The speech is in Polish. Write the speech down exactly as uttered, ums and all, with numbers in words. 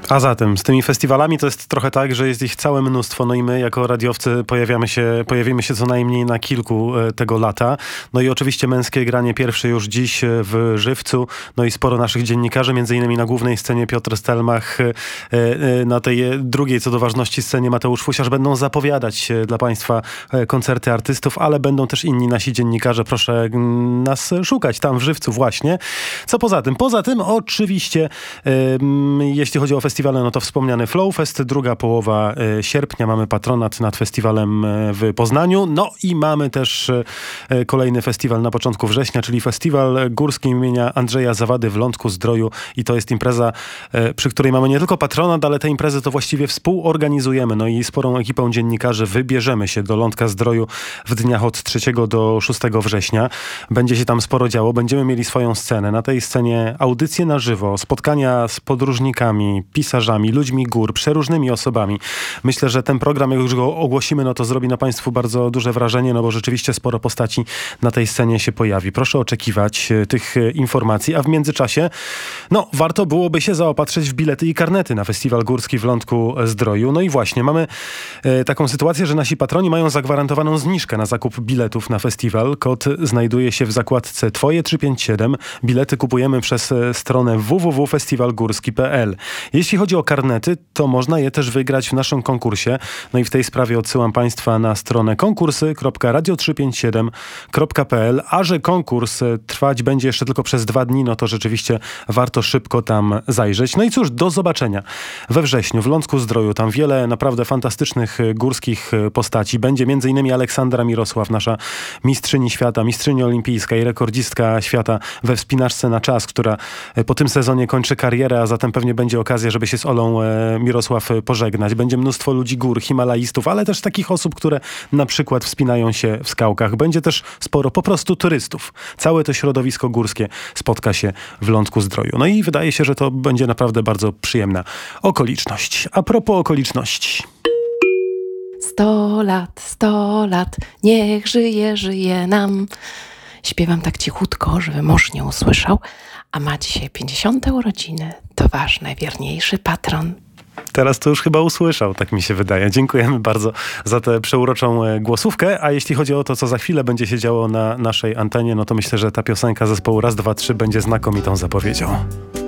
A zatem z tymi festiwalami to jest trochę tak, że jest ich całe mnóstwo, no i my jako radiowcy pojawiamy się, pojawimy się co najmniej na kilku e, tego lata. No i oczywiście męskie granie pierwsze już dziś w Żywcu, no i sporo naszych dziennikarzy, między innymi na głównej scenie Piotr Stelmach, e, e, na tej drugiej co do ważności scenie Mateusz Fusiarz będą zapowiadać e, dla Państwa e, koncerty artystów, ale będą też inni nasi dziennikarze, proszę m, nas szukać tam w Żywcu właśnie. Co poza tym? Poza tym oczywiście, e, m, jeśli chodzi o festiwale, no to wspomniany Flowfest, druga połowa e, sierpnia mamy patronat nad festiwalem e, w Poznaniu, no i mamy też e, kolejny festiwal na początku września, czyli festiwal górski imienia Andrzeja Zawady w Lądku Zdroju i to jest impreza, e, przy której mamy nie tylko patronat, ale te imprezy to właściwie współorganizujemy, no i sporą ekipą dziennikarzy wybierzemy się do Lądka Zdroju w dniach od trzeciego do szóstego września. Będzie się tam sporo działo, będziemy mieli swoją scenę, na tej scenie audycje na żywo, spotkania z podróżnikami, pisarzami, ludźmi gór, przeróżnymi osobami. Myślę, że ten program, jak już go ogłosimy, no to zrobi na Państwu bardzo duże wrażenie, no bo rzeczywiście sporo postaci na tej scenie się pojawi. Proszę oczekiwać e, tych e, informacji, a w międzyczasie, no, warto byłoby się zaopatrzyć w bilety i karnety na Festiwal Górski w Lądku Zdroju. No i właśnie, mamy e, taką sytuację, że nasi patroni mają zagwarantowaną zniżkę na zakup biletów na festiwal. Kod znajduje się w zakładce Twoje trzysta pięćdziesiąt siedem. Bilety kupujemy przez e, stronę w w w kropka festiwalgórski kropka p l. Jeśli chodzi o karnety, to można je też wygrać w naszym konkursie. No i w tej sprawie odsyłam Państwa na stronę konkursy kropka radio trzysta pięćdziesiąt siedem kropka p l, a że konkurs trwać będzie jeszcze tylko przez dwa dni, no to rzeczywiście warto szybko tam zajrzeć. No i cóż, do zobaczenia we wrześniu w Lądku Zdroju. Tam wiele naprawdę fantastycznych górskich postaci. Będzie między innymi Aleksandra Mirosław, nasza mistrzyni świata, mistrzyni olimpijska i rekordzistka świata we wspinaczce na czas, która po tym sezonie kończy karierę, a zatem pewnie będzie okazja, żeby się z Olą e, Mirosław pożegnać. Będzie mnóstwo ludzi gór, himalaistów, ale też takich osób, które na przykład wspinają się w skałkach. Będzie też sporo po prostu turystów. Całe to środowisko górskie spotka się w Lądku Zdroju. No i wydaje się, że to będzie naprawdę bardzo przyjemna okoliczność. A propos okoliczności. Sto lat, sto lat, niech żyje, żyje nam. Śpiewam tak cichutko, żeby mąż nie usłyszał, a ma dzisiaj pięćdziesiąte urodziny. To wasz najwierniejszy patron. Teraz to już chyba usłyszał, tak mi się wydaje. Dziękujemy bardzo za tę przeuroczą głosówkę, a jeśli chodzi o to, co za chwilę będzie się działo na naszej antenie, no to myślę, że ta piosenka zespołu Raz, Dwa, Trzy będzie znakomitą zapowiedzią.